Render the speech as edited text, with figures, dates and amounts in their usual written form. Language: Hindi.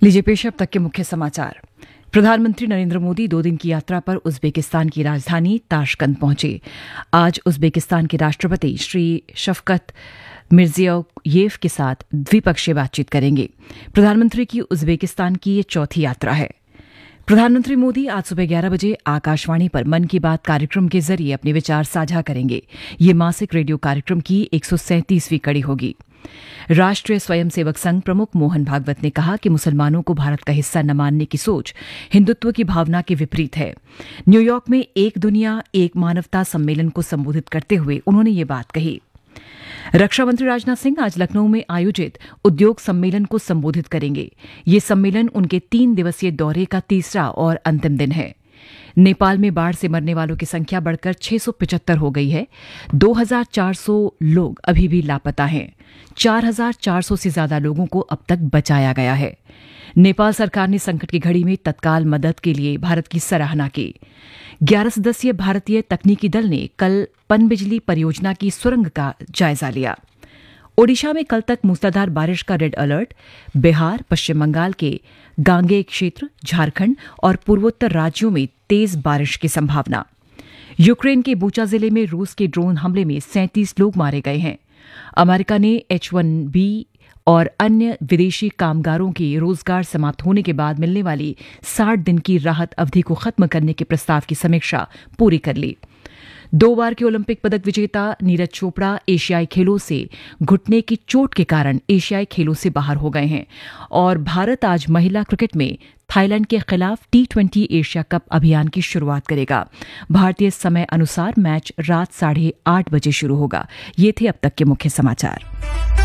लीजिए पेश अब तक के मुख्य समाचार। प्रधानमंत्री नरेंद्र मोदी 2 दिन की यात्रा पर उज्बेकिस्तान की राजधानी ताशकंद पहुंचे। आज उज्बेकिस्तान के राष्ट्रपति श्री शफकत मिर्जियोयेव के साथ द्विपक्षीय बातचीत करेंगे। प्रधानमंत्री की उज्बेकिस्तान की ये चौथी यात्रा है। प्रधानमंत्री मोदी आज सुबह 11 बजे आकाशवाणी पर मन की बात कार्यक्रम के जरिए अपने विचार साझा करेंगे। ये मासिक रेडियो कार्यक्रम की 137वीं कड़ी होगी। राष्ट्रीय स्वयंसेवक संघ प्रमुख मोहन भागवत ने कहा कि मुसलमानों को भारत का हिस्सा न मानने की सोच हिंदुत्व की भावना के विपरीत है। न्यूयॉर्क में एक दुनिया एक मानवता सम्मेलन को संबोधित करते हुए उन्होंने ये बात कही। रक्षा मंत्री राजनाथ सिंह आज लखनऊ में आयोजित उद्योग सम्मेलन को संबोधित करेंगे। ये सम्मेलन उनके 3 दिवसीय दौरे का तीसरा और अंतिम दिन है। नेपाल में बाढ़ से मरने वालों की संख्या बढ़कर 675 हो गई है। 2400 लोग अभी भी लापता हैं। 4400 से ज्यादा लोगों को अब तक बचाया गया है। नेपाल सरकार ने संकट की घड़ी में तत्काल मदद के लिए भारत की सराहना की। 11 सदस्यीय भारतीय तकनीकी दल ने कल पनबिजली परियोजना की सुरंग का जायजा लिया। ओडिशा में कल तक मूसलाधार बारिश का रेड अलर्ट। बिहार, पश्चिम बंगाल के गांगेय क्षेत्र, झारखंड और पूर्वोत्तर राज्यों में तेज बारिश की संभावना। यूक्रेन के बूचा जिले में रूस के ड्रोन हमले में 37 लोग मारे गए हैं। अमेरिका ने H-1B और अन्य विदेशी कामगारों के रोजगार समाप्त होने के बाद मिलने वाली 60 दिन की राहत अवधि को खत्म करने के प्रस्ताव की समीक्षा पूरी कर ली। 2 बार के ओलंपिक पदक विजेता नीरज चोपड़ा एशियाई खेलों से घुटने की चोट के कारण एशियाई खेलों से बाहर हो गए हैं। और भारत आज महिला क्रिकेट में थाईलैंड के खिलाफ T20 एशिया कप अभियान की शुरुआत करेगा। भारतीय समय अनुसार मैच रात 8:30 बजे शुरू होगा। ये थे अब तक के मुख्य समाचार।